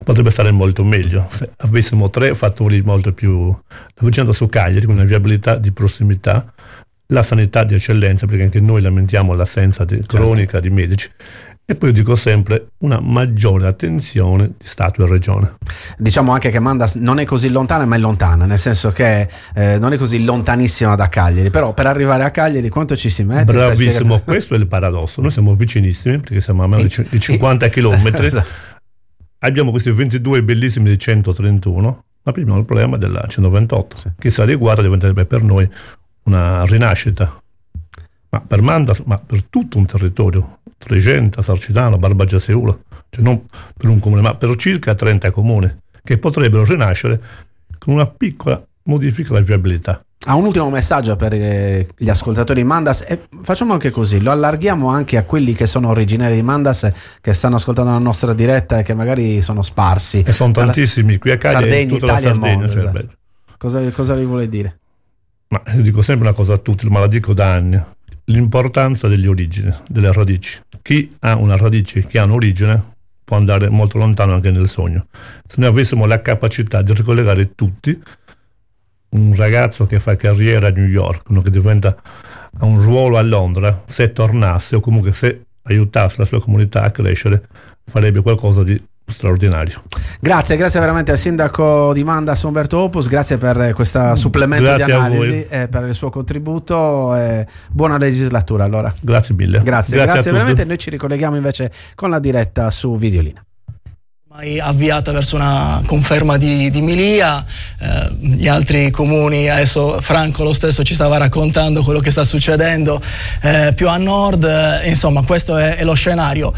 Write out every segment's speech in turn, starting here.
potrebbe stare molto meglio se avessimo 3 fattori molto più. La vicenda su Cagliari, con una viabilità di prossimità, la sanità di eccellenza, perché anche noi lamentiamo l'assenza cronica di medici, e poi dico sempre una maggiore attenzione di Stato e Regione. Diciamo anche che Mandas non è così lontana, ma è lontana, nel senso che non è così lontanissima da Cagliari, però per arrivare a Cagliari quanto ci si mette? Bravissimo, questo è il paradosso. Noi siamo vicinissimi, perché siamo a meno di 50 chilometri. Esatto. Abbiamo questi 22 bellissimi di 131, ma abbiamo il problema della 128, che se adeguata diventerebbe per noi una rinascita. Ma per Mandas, ma per tutto un territorio, Tregenta, Sarcitano, Barbagia Seula, cioè non per un comune, ma per circa 30 comuni, che potrebbero rinascere con una piccola modifica della viabilità. Un ultimo messaggio per gli ascoltatori di Mandas, e facciamo anche così, lo allarghiamo anche a quelli che sono originari di Mandas, che stanno ascoltando la nostra diretta e che magari sono sparsi. E sono tantissimi qui a Cagliari, Sardegna, tutta Italia la Sardegna. e mondo, Cioè, esatto. Cosa vi vuole dire? Ma io dico sempre una cosa a tutti, ma la dico da anni: l'importanza delle origini, delle radici. Chi ha una radice, chi ha un'origine, può andare molto lontano anche nel sogno. Se noi avessimo la capacità di ricollegare tutti, un ragazzo che fa carriera a New York, uno che diventa a un ruolo a Londra, se tornasse o comunque se aiutasse la sua comunità a crescere, farebbe qualcosa di straordinario. Grazie veramente al sindaco di Mandas, Umberto Opus, grazie per questo supplemento di analisi e per il suo contributo, e buona legislatura allora. Grazie mille. Grazie veramente. Noi ci ricolleghiamo invece con la diretta su Videolina. Avviata verso una conferma di Milia, gli altri comuni, adesso Franco lo stesso ci stava raccontando quello che sta succedendo più a nord, insomma questo è lo scenario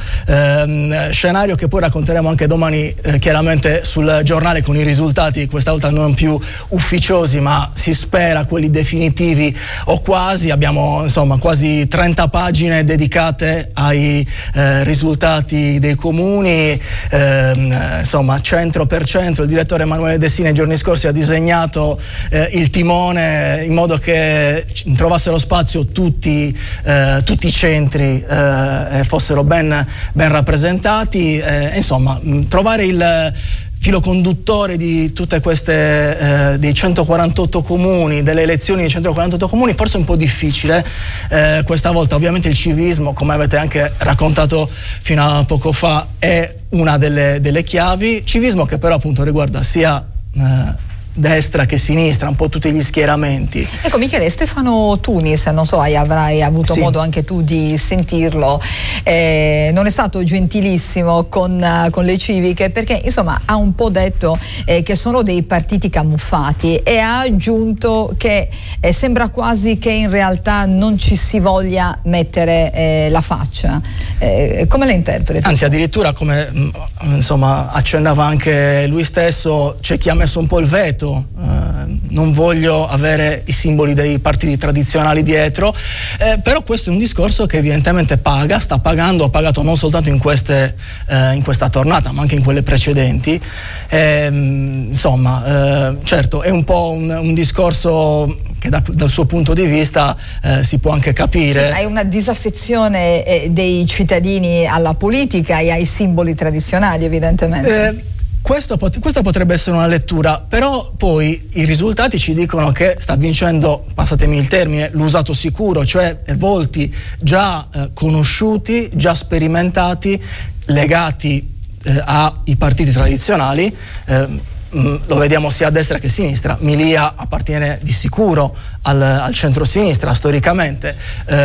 che poi racconteremo anche domani chiaramente sul giornale, con i risultati questa volta non più ufficiosi ma si spera quelli definitivi o quasi. Abbiamo insomma quasi 30 pagine dedicate ai risultati dei comuni. Insomma, centro per centro, il direttore Emanuele Dessina i giorni scorsi ha disegnato il timone in modo che trovassero spazio tutti i centri fossero ben rappresentati, insomma trovare il filo conduttore di tutte queste dei 148 comuni, delle elezioni dei 148 comuni, forse è un po' difficile questa volta. Ovviamente il civismo, come avete anche raccontato fino a poco fa, è una delle chiavi, civismo che però appunto riguarda sia destra che sinistra, un po' tutti gli schieramenti. Ecco Michele, Stefano Tunis, non so, avrai avuto modo anche tu di sentirlo, non è stato gentilissimo con le civiche, perché insomma ha un po' detto che sono dei partiti camuffati, e ha aggiunto che sembra quasi che in realtà non ci si voglia mettere la faccia. Come la interpreti? Anzi, addirittura, come insomma accennava anche lui stesso, c'è chi ha messo un po' il veto. Non voglio avere i simboli dei partiti tradizionali dietro, però questo è un discorso che evidentemente sta pagando, ha pagato non soltanto in questa tornata ma anche in quelle precedenti. Insomma, certo è un po' un discorso che dal suo punto di vista si può anche capire. Sì, hai una disaffezione dei cittadini alla politica e ai simboli tradizionali, evidentemente. Questa potrebbe essere una lettura, però poi i risultati ci dicono che sta vincendo, passatemi il termine, l'usato sicuro, cioè volti già conosciuti, già sperimentati, legati ai partiti tradizionali. Lo vediamo sia a destra che a sinistra. Milia appartiene di sicuro al centro-sinistra storicamente.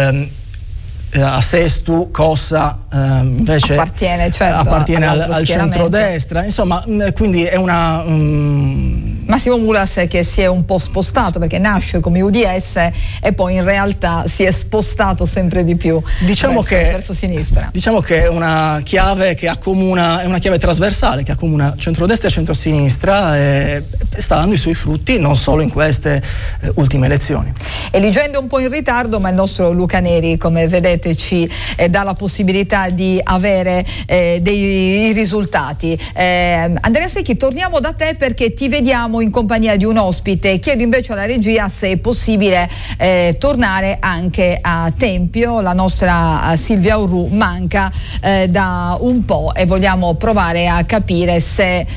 A Sestu, Cossa invece appartiene al centrodestra, insomma, quindi è una Massimo Mulas che si è un po' spostato, perché nasce come UDS e poi in realtà si è spostato sempre di più verso sinistra. Diciamo che è una chiave che accomuna, è una chiave trasversale che accomuna centrodestra e centrosinistra, e sta dando i suoi frutti non solo in queste ultime elezioni. Eligendo un po' in ritardo, ma il nostro Luca Neri, come vedete, ci dà la possibilità di avere dei risultati. Andrea Secchi, torniamo da te perché ti vediamo siamo in compagnia di un ospite. Chiedo invece alla regia se è possibile tornare anche a Tempio. La nostra Silvia Urru manca da un po' e vogliamo provare a capire se